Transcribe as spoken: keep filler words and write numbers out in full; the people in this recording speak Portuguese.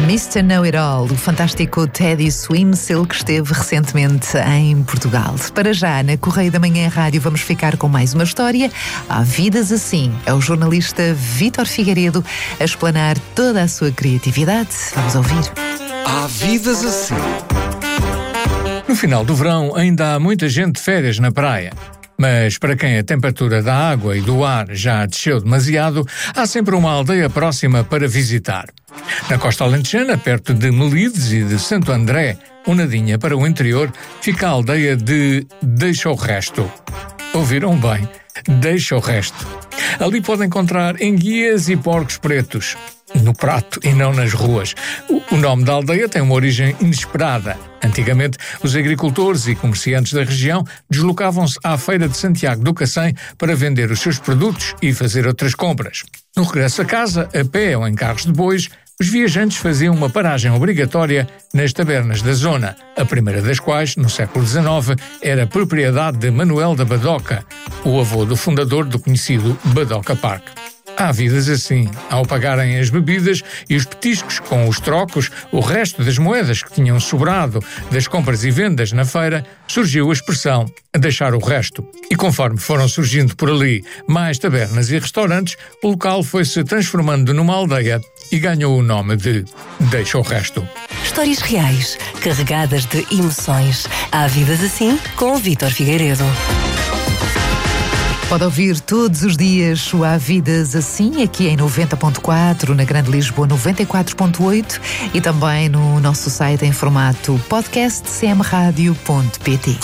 mister Know-It-All, o fantástico Teddy Swimsil, que esteve recentemente em Portugal. Para já, na Correio da Manhã Rádio, vamos ficar com mais uma história. Há vidas assim. É o jornalista Vítor Figueiredo a explanar toda a sua criatividade. Vamos ouvir. Há vidas assim. No final do verão, ainda há muita gente de férias na praia. Mas para quem a temperatura da água e do ar já desceu demasiado, há sempre uma aldeia próxima para visitar. Na costa alentejana, perto de Melides e de Santo André, uma nadinha para o interior, fica a aldeia de Deixa o Resto. Ouviram bem? Deixa o Resto. Ali pode encontrar enguias e porcos pretos. No prato e não nas ruas. O nome da aldeia tem uma origem inesperada. Antigamente, os agricultores e comerciantes da região deslocavam-se à Feira de Santiago do Cacém para vender os seus produtos e fazer outras compras. No regresso a casa, a pé ou em carros de bois, os viajantes faziam uma paragem obrigatória nas tabernas da zona, a primeira das quais, no século dezenove, era propriedade de Manuel da Badoca, o avô do fundador do conhecido Badoca Park. Há vidas assim. Ao pagarem as bebidas e os petiscos com os trocos, o resto das moedas que tinham sobrado das compras e vendas na feira, surgiu a expressão deixar o resto. E conforme foram surgindo por ali mais tabernas e restaurantes, o local foi-se transformando numa aldeia e ganhou o nome de Deixa o Resto. Histórias reais, carregadas de emoções. Há vidas assim com o Vítor Figueiredo. Pode ouvir todos os dias o Há Vidas Assim, aqui em noventa ponto quatro, na Grande Lisboa noventa e quatro ponto oito e também no nosso site em formato podcast c m radio ponto p t.